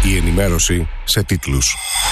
Η ενημέρωση σε τίτλους.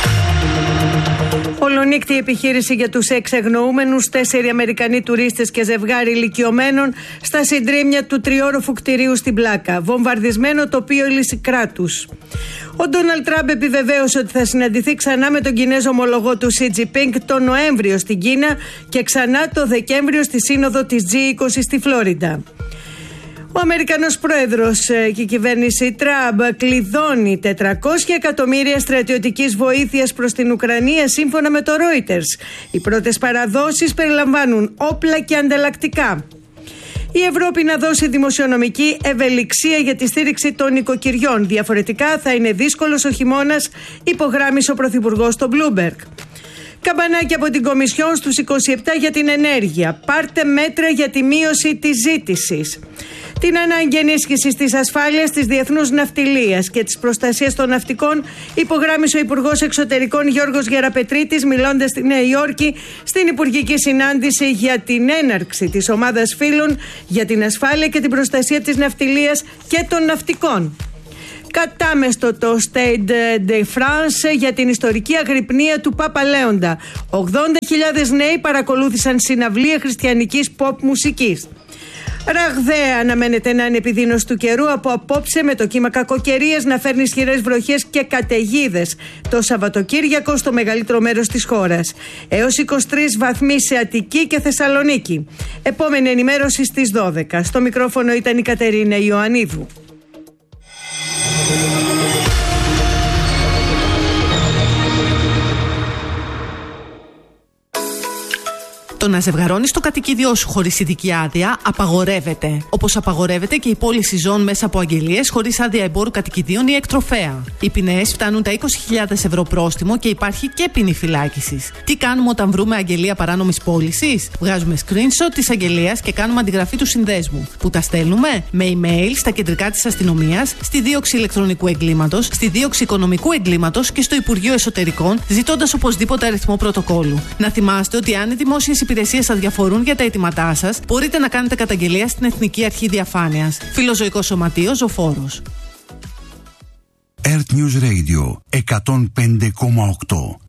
Ολονύκτη επιχείρηση για τους 6 εγνοούμενους, 4 Αμερικανοί τουρίστες και ζευγάρι ηλικιωμένων στα συντρίμμια του τριόροφου κτηρίου στην Πλάκα. Βομβαρδισμένο τοπίο Λυσικράτους. Ο Ντόναλντ Τραμπ επιβεβαίωσε ότι θα συναντηθεί ξανά με τον Κινέζο ομολογό του Σι Τζινπίνγκ τον Νοέμβριο στην Κίνα και ξανά το Δεκέμβριο στη σύνοδο της G20 στη Φλόριντα. Ο Αμερικανός πρόεδρος και η κυβέρνηση Τραμπ κλειδώνει 400 εκατομμύρια στρατιωτικής βοήθειας προς την Ουκρανία σύμφωνα με το Reuters. Οι πρώτες παραδόσεις περιλαμβάνουν όπλα και ανταλλακτικά. Η Ευρώπη να δώσει δημοσιονομική ευελιξία για τη στήριξη των νοικοκυριών. Διαφορετικά θα είναι δύσκολος ο χειμώνας, υπογράμμισε ο Πρωθυπουργός στο Bloomberg. Καμπανάκι από την Κομισιόν στους 27 για την ενέργεια. Πάρτε μέτρα για τη μείωση της ζήτησης. Την ανάγκη ενίσχυσης της ασφάλειας της διεθνούς ναυτιλίας και της προστασίας των ναυτικών υπογράμμισε ο Υπουργός Εξωτερικών Γιώργος Γεραπετρίτης μιλώντας στη Νέα Υόρκη στην Υπουργική Συνάντηση για την έναρξη της ομάδας φίλων για την ασφάλεια και την προστασία της ναυτιλίας και των ναυτικών. Κατάμεστο το Stade de France για την ιστορική αγρυπνία του Πάπα Λέοντα. 80.000 νέοι παρακολούθησαν συναυλία χριστιανικής pop μουσικής. Ραγδαία αναμένεται να είναι επιδείνωση του καιρού από απόψε, με το κύμα κακοκαιρίας να φέρνει ισχυρές βροχές και καταιγίδες το Σαββατοκύριακο στο μεγαλύτερο μέρος της χώρας. Έως 23 βαθμοί σε Αττική και Θεσσαλονίκη. Επόμενη ενημέρωση στις 12. Στο μικρόφωνο ήταν η Κατερίνα Ιωαννίδου. Το να ζευγαρώνεις το κατοικίδιό σου χωρίς ειδική άδεια απαγορεύεται. Όπως απαγορεύεται και η πώληση ζώων μέσα από αγγελίες χωρίς άδεια εμπόρου κατοικιδίων ή εκτροφέα. Οι ποινές φτάνουν τα 20.000 ευρώ πρόστιμο και υπάρχει και ποινή φυλάκισης. Τι κάνουμε όταν βρούμε αγγελία παράνομης πώλησης? Βγάζουμε screenshot της αγγελίας και κάνουμε αντιγραφή του συνδέσμου. Που τα στέλνουμε με email στα κεντρικά της αστυνομίας, στη δίωξη ηλεκτρονικού εγκλήματος, στη δίωξη οικονομικού εγκλήματος και στο Υπουργείο Εσωτερικών, ζητώντας οπωσδήποτε αριθμό πρωτοκόλλου. Να θυμάστε ότι αν οι δημόσιες υπηρεσίες αδιαφορούν για τα αιτήματά σας, μπορείτε να κάνετε καταγγελία στην Εθνική Αρχή Διαφάνειας. Φιλοζωικό Σωματείο Ζωφόρος. Earth News Radio 105,8.